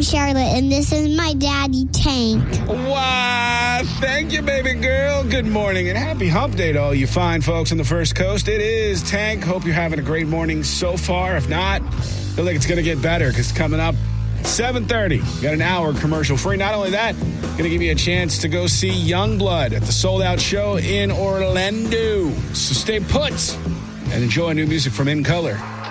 Charlotte, and this is my daddy, Tank. Wow, thank you, baby girl. Good morning and happy hump day to all you fine folks on the First Coast. It is Tank. Hope you're having a great morning so far. If not, feel like it's going to get better because coming up 7:30, got an hour commercial free. Not only that, going to give you a chance to go see Youngblood at the sold-out show in Orlando. So stay put and enjoy new music from In Color.